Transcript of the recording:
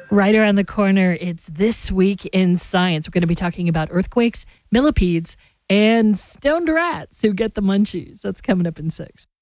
Right around the corner, it's This Week in Science. We're going to be talking about earthquakes, millipedes, and stoned rats who get the munchies. That's coming up in 6.